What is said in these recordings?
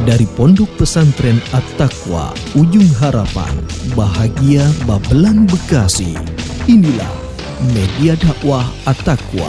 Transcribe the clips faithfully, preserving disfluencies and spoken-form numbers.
Dari Pondok Pesantren At-Taqwa, Ujung Harapan, Bahagia Babelan Bekasi. Inilah Media Dakwah At-Taqwa.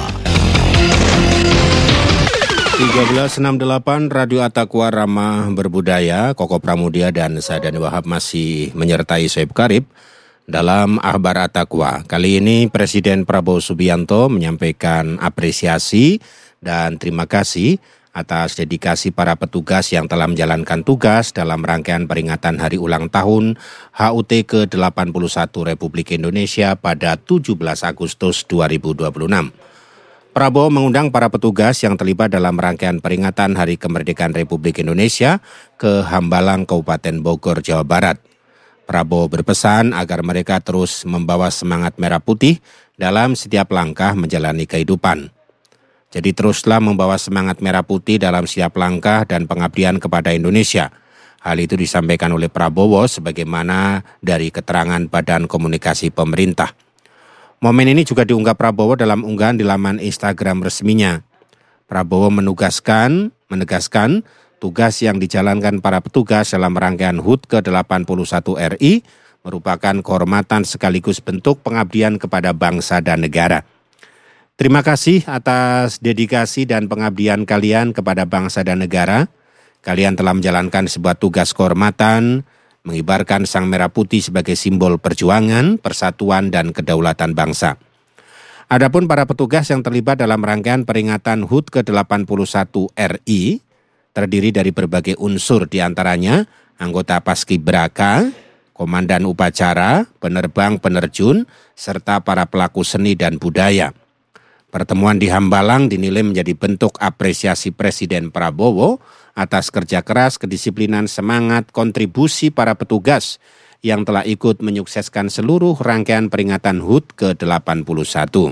tiga belas enam puluh delapan Radio At-Taqwa Ramah Berbudaya. Koko Pramudia dan saya Dani Wahab masih menyertai Soeb Karib dalam Akhbar At-Taqwa. Kali ini Presiden Prabowo Subianto menyampaikan apresiasi dan terima kasih atas dedikasi para petugas yang telah menjalankan tugas dalam rangkaian peringatan Hari Ulang Tahun H U T ke delapan puluh satu Republik Indonesia pada tujuh belas Agustus dua ribu dua puluh enam. Prabowo mengundang para petugas yang terlibat dalam rangkaian peringatan Hari Kemerdekaan Republik Indonesia ke Hambalang, Kabupaten Bogor, Jawa Barat. Prabowo berpesan agar mereka terus membawa semangat merah putih dalam setiap langkah menjalani kehidupan. Jadi teruslah membawa semangat merah putih dalam setiap langkah dan pengabdian kepada Indonesia. Hal itu disampaikan oleh Prabowo sebagaimana dari keterangan Badan Komunikasi Pemerintah. Momen ini juga diunggah Prabowo dalam unggahan di laman Instagram resminya. Prabowo menugaskan, menegaskan tugas yang dijalankan para petugas dalam rangkaian H U T ke delapan puluh satu R I merupakan kehormatan sekaligus bentuk pengabdian kepada bangsa dan negara. Terima kasih atas dedikasi dan pengabdian kalian kepada bangsa dan negara. Kalian telah menjalankan sebuah tugas kehormatan, mengibarkan sang merah putih sebagai simbol perjuangan, persatuan, dan kedaulatan bangsa. Adapun para petugas yang terlibat dalam rangkaian peringatan H U T ke delapan puluh satu R I, terdiri dari berbagai unsur diantaranya anggota Paskibraka, komandan upacara, penerbang penerjun, serta para pelaku seni dan budaya. Pertemuan di Hambalang dinilai menjadi bentuk apresiasi Presiden Prabowo atas kerja keras, kedisiplinan, semangat, kontribusi para petugas yang telah ikut menyukseskan seluruh rangkaian peringatan H U T ke delapan puluh satu.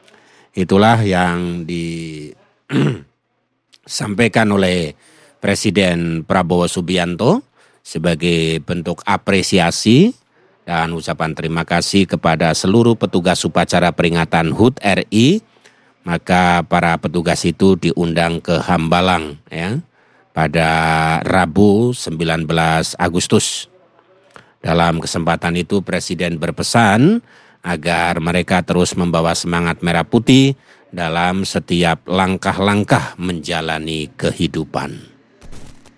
Itulah yang disampaikan oleh Presiden Prabowo Subianto sebagai bentuk apresiasi dan ucapan terima kasih kepada seluruh petugas upacara peringatan H U T R I. Maka para petugas itu diundang ke Hambalang ya pada Rabu sembilan belas Agustus. Dalam kesempatan itu Presiden berpesan agar mereka terus membawa semangat merah putih dalam setiap langkah-langkah menjalani kehidupan.